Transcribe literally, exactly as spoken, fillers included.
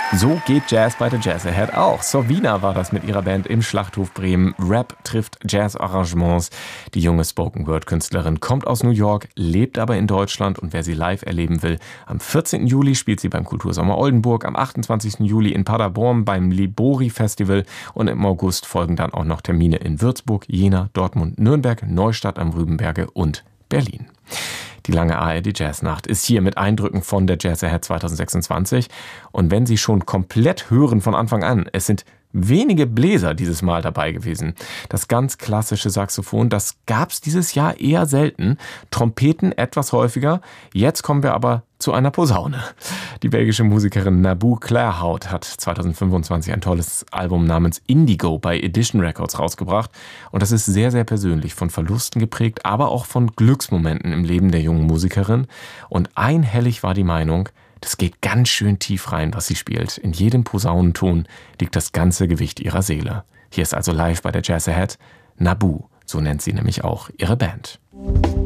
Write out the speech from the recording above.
So geht Jazz bei der Jazz Ahead auch. Sorvina war das mit ihrer Band im Schlachthof Bremen. Rap trifft Jazz-Arrangements. Die junge Spoken-Word-Künstlerin kommt aus New York, lebt aber in Deutschland, und wer sie live erleben will, am vierzehnten Juli spielt sie beim Kultursommer Oldenburg, am achtundzwanzigsten Juli in Paderborn beim Libori Festival und im August folgen dann auch noch Termine in Würzburg, Jena, Dortmund, Nürnberg, Neustadt am Rübenberge und Berlin. Die lange A R D Jazznacht ist hier mit Eindrücken von der Jazz Ahead zweitausendsechsundzwanzig. Und wenn Sie schon komplett hören von Anfang an, es sind wenige Bläser dieses Mal dabei gewesen. Das ganz klassische Saxophon, das gab es dieses Jahr eher selten. Trompeten etwas häufiger. Jetzt kommen wir aber zu einer Posaune. Die belgische Musikerin Naboo Claerhout hat zweitausendfünfundzwanzig ein tolles Album namens Indigo bei Edition Records rausgebracht. Und das ist sehr, sehr persönlich, von Verlusten geprägt, aber auch von Glücksmomenten im Leben der jungen Musikerin. Und einhellig war die Meinung, das geht ganz schön tief rein, was sie spielt. In jedem Posaunenton liegt das ganze Gewicht ihrer Seele. Hier ist also live bei der Jazz Ahead Naboo, so nennt sie nämlich auch ihre Band.